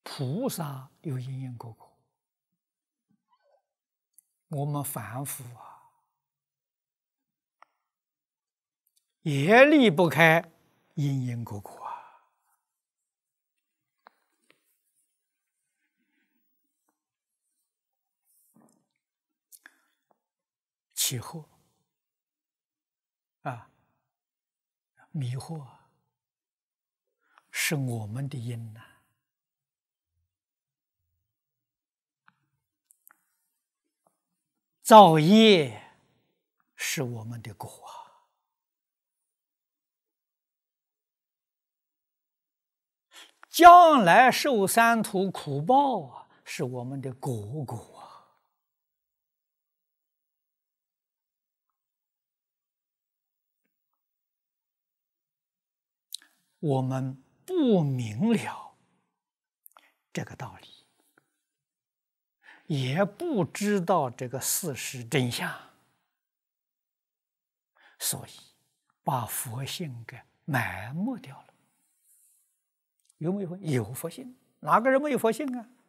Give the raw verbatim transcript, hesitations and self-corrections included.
菩萨有因因果果，我们凡夫啊，也离不开因因果果啊。起惑啊，迷惑啊，是我们的因呐、啊。造业是我们的果啊，将来受三途苦报啊，是我们的果果啊。我们不明了这个道理，也不知道这个事实真相，所以把佛性给埋没掉了。有没有？有佛性，哪个人没有佛性啊？